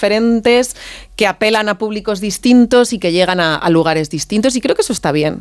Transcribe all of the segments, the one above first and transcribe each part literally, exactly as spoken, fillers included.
diferentes, que apelan a públicos distintos y que llegan a, a lugares distintos, y creo que eso está bien.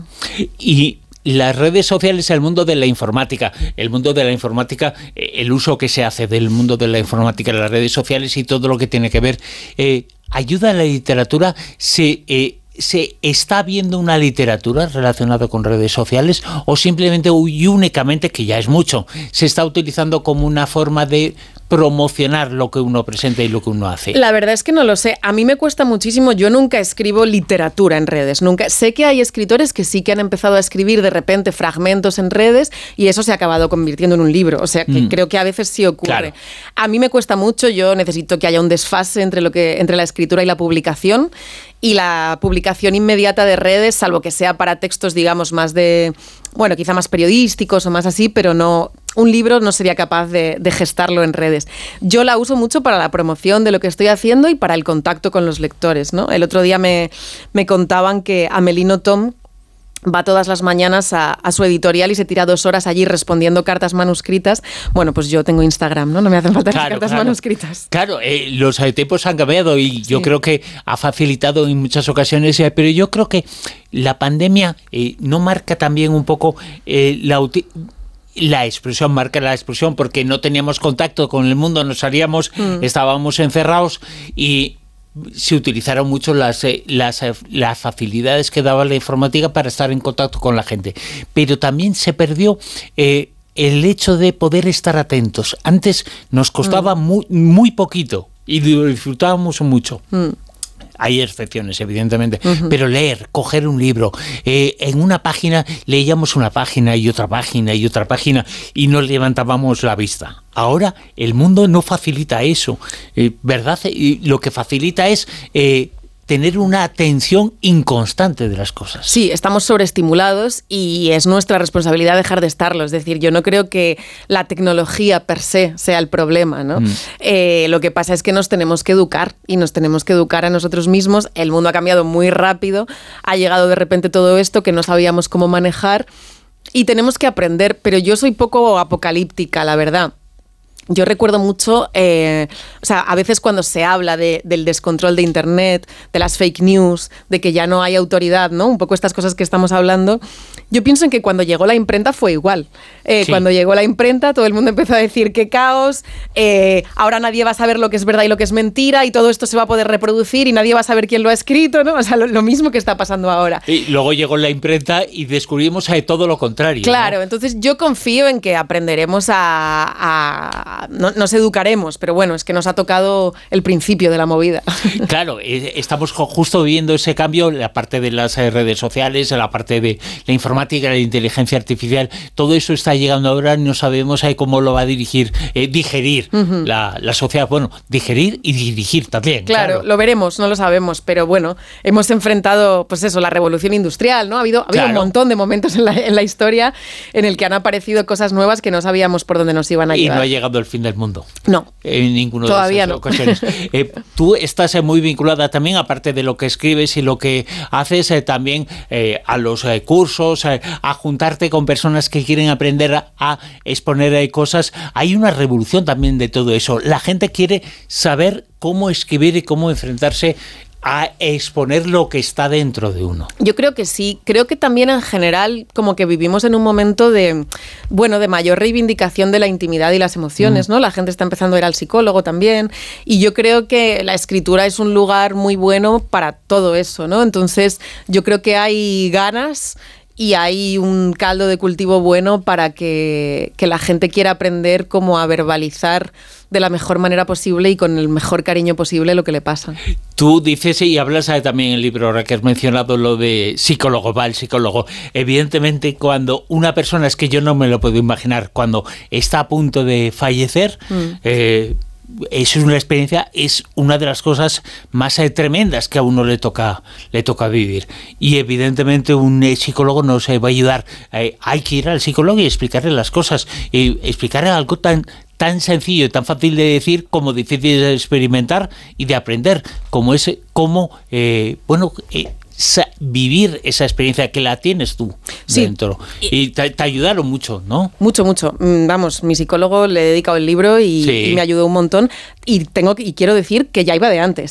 Y las redes sociales, el mundo de la informática, el mundo de la informática, el uso que se hace del mundo de la informática, las redes sociales y todo lo que tiene que ver, eh, ¿ayuda a la literatura? ¿Se, eh, ¿Se está viendo una literatura relacionada con redes sociales o simplemente y únicamente, que ya es mucho, se está utilizando como una forma de promocionar lo que uno presenta y lo que uno hace? La verdad es que no lo sé. A mí me cuesta muchísimo. Yo nunca escribo literatura en redes. Nunca. Sé que hay escritores que sí que han empezado a escribir de repente fragmentos en redes y eso se ha acabado convirtiendo en un libro. O sea, que mm. creo que a veces sí ocurre. Claro. A mí me cuesta mucho. Yo necesito que haya un desfase entre, lo que, entre la escritura y la publicación. Y la publicación inmediata de redes, salvo que sea para textos, digamos, más de, bueno, quizá más periodísticos o más así, pero no, un libro no sería capaz de, de gestarlo en redes. Yo la uso mucho para la promoción de lo que estoy haciendo y para el contacto con los lectores, ¿no? El otro día me, me contaban que Amélie Nothomb va todas las mañanas a, a su editorial y se tira dos horas allí respondiendo cartas manuscritas. Bueno, pues yo tengo Instagram, ¿no? No me hacen falta claro, las cartas claro. manuscritas. Claro, eh, los tiempos han cambiado y sí. yo creo que ha facilitado en muchas ocasiones, eh, pero yo creo que la pandemia eh, no marca también un poco eh, la utilidad. La expresión, marca la expresión, porque no teníamos contacto con el mundo, nos salíamos, mm. estábamos encerrados y se utilizaron mucho las, las, las facilidades que daba la informática para estar en contacto con la gente. Pero también se perdió eh, el hecho de poder estar atentos. Antes nos costaba mm. muy, muy poquito y lo disfrutábamos mucho. Mm. Hay excepciones, evidentemente, uh-huh. pero leer, coger un libro, eh, en una página leíamos una página y otra página y otra página y nos levantábamos la vista. Ahora el mundo no facilita eso, eh, ¿verdad? Y lo que facilita es eh, tener una atención inconstante de las cosas. Sí, estamos sobreestimulados y es nuestra responsabilidad dejar de estarlo. Es decir, yo no creo que la tecnología per se sea el problema, ¿no? Mm. Eh, lo que pasa es que nos tenemos que educar y nos tenemos que educar a nosotros mismos. El mundo ha cambiado muy rápido, ha llegado de repente todo esto que no sabíamos cómo manejar y tenemos que aprender, pero yo soy poco apocalíptica, la verdad. Yo recuerdo mucho, eh, o sea, a veces cuando se habla de, del descontrol de Internet, de las fake news, de que ya no hay autoridad, ¿no? Un poco estas cosas que estamos hablando. Yo pienso en que cuando llegó la imprenta fue igual. Eh, sí. Cuando llegó la imprenta todo el mundo empezó a decir qué caos, eh, ahora nadie va a saber lo que es verdad y lo que es mentira y todo esto se va a poder reproducir y nadie va a saber quién lo ha escrito, ¿no? O sea, lo, lo mismo que está pasando ahora. Y luego llegó la imprenta y descubrimos eh, todo lo contrario. Claro, ¿no? Entonces yo confío en que aprenderemos a... a no, nos educaremos, pero bueno, es que nos ha tocado el principio de la movida. Claro, eh, estamos justo viviendo ese cambio, la parte de las eh, redes sociales, la parte de la informática, la inteligencia artificial, todo eso está llegando ahora y no sabemos eh, cómo lo va a dirigir, eh, digerir uh-huh. la, la sociedad. Bueno, digerir y dirigir también. Claro, claro, lo veremos, no lo sabemos, pero bueno, hemos enfrentado, pues eso, la revolución industrial, ¿no? Ha habido, ha habido claro. un montón de momentos en la, en la historia en el que han aparecido cosas nuevas que no sabíamos por dónde nos iban a llevar. Y no ha llegado el fin del mundo. No. En ninguno Todavía de esas no. ocasiones. Eh, tú estás eh, muy vinculada también, aparte de lo que escribes y lo que haces, eh, también eh, a los eh, cursos, eh, a juntarte con personas que quieren aprender a, a exponer eh, cosas. Hay una revolución también de todo eso. La gente quiere saber cómo escribir y cómo enfrentarse a exponer lo que está dentro de uno. Yo creo que sí, creo que también en general como que vivimos en un momento de, bueno, de mayor reivindicación de la intimidad y las emociones, mm. ¿no? La gente está empezando a ir al psicólogo también y yo creo que la escritura es un lugar muy bueno para todo eso, ¿no? Entonces yo creo que hay ganas y hay un caldo de cultivo bueno para que, que la gente quiera aprender cómo a verbalizar de la mejor manera posible y con el mejor cariño posible lo que le pasa. Tú dices y hablas también en el libro, ahora que has mencionado lo de psicólogo, va el psicólogo. Evidentemente, cuando una persona, es que yo no me lo puedo imaginar, cuando está a punto de fallecer, mm. eh, eso es una experiencia, es una de las cosas más eh, tremendas que a uno le toca le toca vivir. Y evidentemente un eh, psicólogo nos eh, va a ayudar. Eh, hay que ir al psicólogo y explicarle las cosas, y explicarle algo tan tan sencillo y tan fácil de decir como difícil de experimentar y de aprender, como ese, como eh, bueno eh, sa- vivir esa experiencia que la tienes tú sí. dentro. Y te, te ayudaron mucho, ¿no? Mucho, mucho. Vamos, mi psicólogo le he dedicado el libro y, sí. y me ayudó un montón. Y tengo y quiero decir que ya iba de antes.